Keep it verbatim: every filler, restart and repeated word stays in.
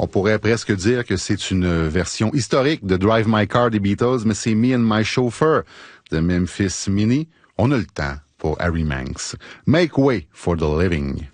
On pourrait presque dire que c'est une version historique de Drive My Car des Beatles, mais c'est Me and My Chauffeur de Memphis Minnie. On a le temps pour Harry Manx. Make way for the living.